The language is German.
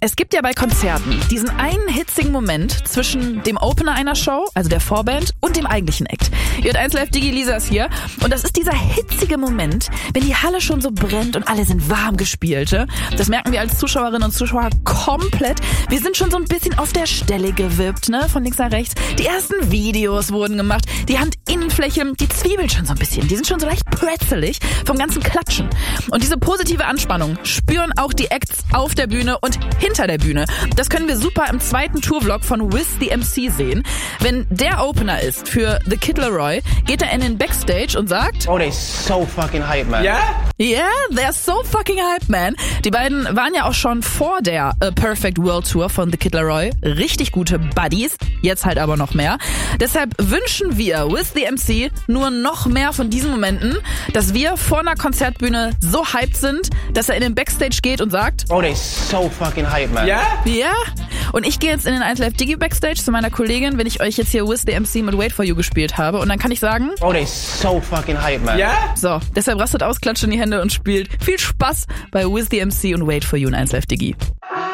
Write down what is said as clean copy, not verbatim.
Es gibt ja bei Konzerten diesen einen hitzigen Moment zwischen dem Opener einer Show, also der Vorband, und dem eigentlichen Act. J1 Live Digi Lisa ist hier und das ist dieser hitzige Moment, wenn die Halle schon so brennt und alle sind warm gespielt. Das merken wir als Zuschauerinnen und Zuschauer komplett. Wir sind schon so ein bisschen auf der Stelle gewippt, ne, von links nach rechts. Die ersten Videos wurden gemacht, die Handinnenfläche, die zwiebeln schon so ein bisschen. Die sind schon so leicht prätzelig vom ganzen Klatschen. Und diese positive Anspannung spüren auch die Acts auf der Bühne und hinter der Bühne. Das können wir super im zweiten Tourvlog von Wiz the MC sehen. Wenn der Opener ist für The Kid Laroi, geht er in den Backstage und sagt: Oh, they're so fucking hype, man. Yeah? Yeah, they're so fucking hype, man. Die beiden waren ja auch schon vor der A Perfect World Tour von The Kid Laroi richtig gute Buddies, jetzt halt aber noch mehr. Deshalb wünschen wir Wiz the MC nur noch mehr von diesen Momenten, dass wir vor einer Konzertbühne so hyped sind, dass er in den Backstage geht und sagt: Oh, they're so fucking hype, man. Ja? Ja? Und ich gehe jetzt in den 1 Live Digi Backstage zu meiner Kollegin, wenn ich euch jetzt hier Wiz the MC mit Wait For You gespielt habe. Und dann kann ich sagen: Oh, they're so fucking hype, man. Ja? So, deshalb rastet aus, klatscht in die Hände und spielt. Viel Spaß bei Wiz the MC und Wait For You in 1 Live Digi.